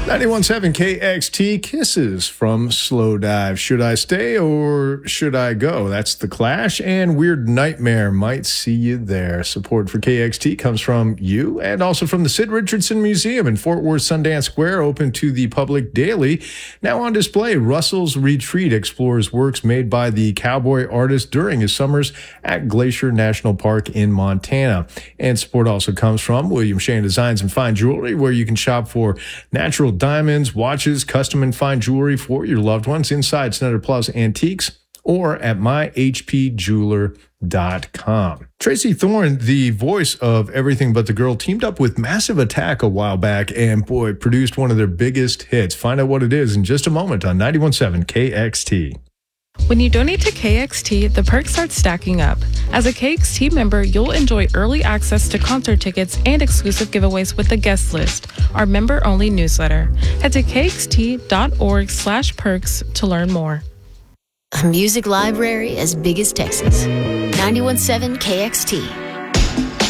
91.7 KXT, Kisses from Slow Dive. Should I stay or should I go? That's The Clash, and Weird Nightmare might see you there. Support for KXT comes from you and also from the Sid Richardson Museum in Fort Worth Sundance Square, open to the public daily. Now on display, Russell's Retreat explores works made by the cowboy artist during his summers at Glacier National Park in Montana. And support also comes from William Shane Designs and Fine Jewelry, where you can shop for natural diamonds, watches, custom and fine jewelry for your loved ones inside Snyder Plaza Antiques or at myhpjeweler.com. Tracy Thorn, the voice of Everything But the Girl, teamed up with Massive Attack a while back and, boy, produced one of their biggest hits. Find out what it is in just a moment on 91.7 KXT. When you donate to KXT, the perks start stacking up. As a KXT member, you'll enjoy early access to concert tickets and exclusive giveaways with the guest list, our member-only newsletter. Head to kxt.org/perks to learn more. A music library as big as Texas. 91.7 KXT.